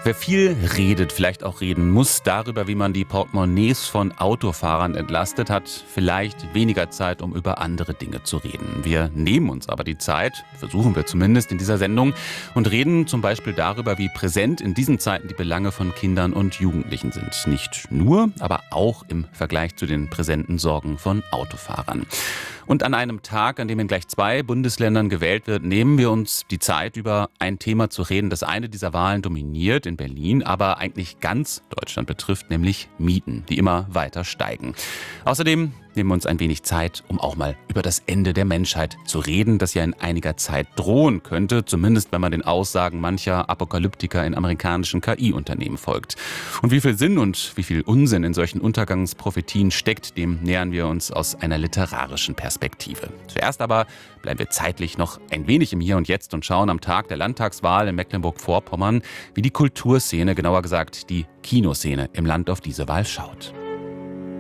Wer viel redet, vielleicht auch reden muss, darüber, wie man die Portemonnaies von Autofahrern entlastet, hat vielleicht weniger Zeit, um über andere Dinge zu reden. Wir nehmen uns aber die Zeit, versuchen wir zumindest in dieser Sendung, und reden zum Beispiel darüber, wie präsent in diesen Zeiten die Belange von Kindern und Jugendlichen sind. Nicht nur, aber auch im Vergleich zu den präsenten Sorgen von Autofahrern. Und an einem Tag, an dem in gleich 2 Bundesländern gewählt wird, nehmen wir uns die Zeit, über ein Thema zu reden, das eine dieser Wahlen dominiert in Berlin, aber eigentlich ganz Deutschland betrifft, nämlich Mieten, die immer weiter steigen. Außerdem nehmen wir uns ein wenig Zeit, um auch mal über das Ende der Menschheit zu reden, das ja in einiger Zeit drohen könnte, zumindest wenn man den Aussagen mancher Apokalyptiker in amerikanischen KI-Unternehmen folgt. Und wie viel Sinn und wie viel Unsinn in solchen Untergangsprophetien steckt, dem nähern wir uns aus einer literarischen Perspektive. Zuerst aber bleiben wir zeitlich noch ein wenig im Hier und Jetzt und schauen am Tag der Landtagswahl in Mecklenburg-Vorpommern, wie die Kulturszene, genauer gesagt die Kinoszene im Land auf diese Wahl schaut.